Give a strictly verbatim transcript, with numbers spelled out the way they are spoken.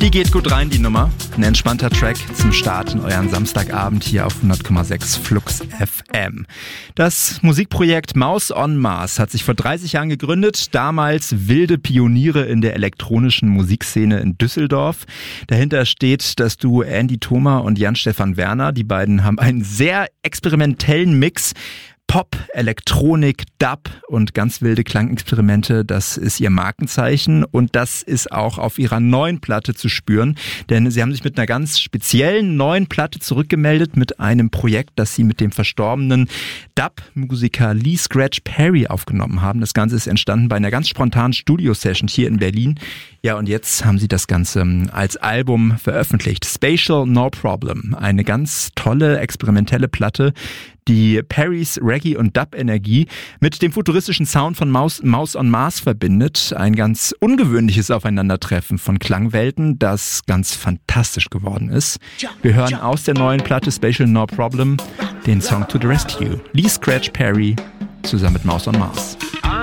Die geht gut rein, die Nummer. Ein entspannter Track zum Start in euren Samstagabend hier auf hundert Komma sechs Flux F M. Das Musikprojekt Mouse on Mars hat sich vor dreißig Jahren gegründet. Damals wilde Pioniere in der elektronischen Musikszene in Düsseldorf. Dahinter steht das Duo Andy Thoma und Jan-Stefan Werner. Die beiden haben einen sehr experimentellen Mix. Pop, Elektronik, Dub und ganz wilde Klangexperimente, das ist ihr Markenzeichen und das ist auch auf ihrer neuen Platte zu spüren, denn sie haben sich mit einer ganz speziellen neuen Platte zurückgemeldet mit einem Projekt, das sie mit dem verstorbenen Dub-Musiker Lee Scratch Perry aufgenommen haben. Das Ganze ist entstanden bei einer ganz spontanen Studio-Session hier in Berlin. Ja, und jetzt haben sie das Ganze als Album veröffentlicht. Spatial No Problem, eine ganz tolle experimentelle Platte, die Perrys Reggae- und Dub-Energie mit dem futuristischen Sound von Mouse, Mouse on Mars verbindet. Ein ganz ungewöhnliches Aufeinandertreffen von Klangwelten, das ganz fantastisch geworden ist. Wir hören aus der neuen Platte Spatial No Problem den Song To The Rescue. Lee Scratch Perry zusammen mit Mouse on Mars.